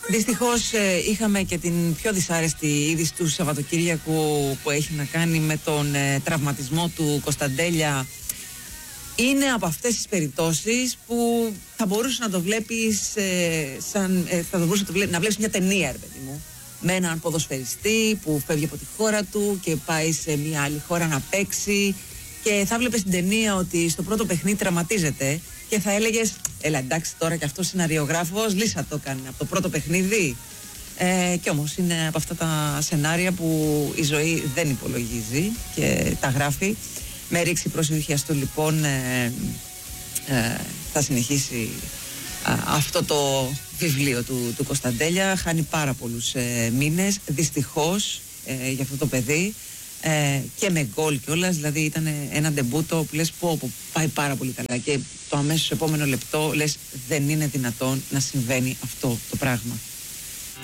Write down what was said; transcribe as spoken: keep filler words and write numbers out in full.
Δυστυχώς ε, είχαμε και την πιο δυσάρεστη είδηση του Σαββατοκύριακου που έχει να κάνει με τον ε, τραυματισμό του Κωνσταντέλια. Είναι από αυτές τις περιπτώσεις που θα μπορούσε να το βλέπεις ε, σαν, ε, θα μπορούσε να, το βλέ, να βλέπεις μια ταινία, ρε παιδί μου, με έναν ποδοσφαιριστή που φεύγει από τη χώρα του και πάει σε μια άλλη χώρα να παίξει και θα βλέπεις την ταινία ότι στο πρώτο παιχνίδι τραυματίζεται και θα έλεγες, έλα εντάξει τώρα και αυτός σεναριογράφος, λύσα το κάνει από το πρώτο παιχνίδι. Ε, και όμως είναι από αυτά τα σενάρια που η ζωή δεν υπολογίζει και τα γράφει. Με ρήξη προσοχιαστού λοιπόν ε, ε, θα συνεχίσει α, αυτό το βιβλίο του, του Κωνσταντέλια. Χάνει πάρα πολλούς ε, μήνες, δυστυχώς ε, για αυτό το παιδί. Ε, και με γκολ κιόλας, δηλαδή ήταν ένα ντεμπούτο που λες πω, πω πάει πάρα πολύ καλά και το αμέσως επόμενο λεπτό λες δεν είναι δυνατόν να συμβαίνει αυτό το πράγμα.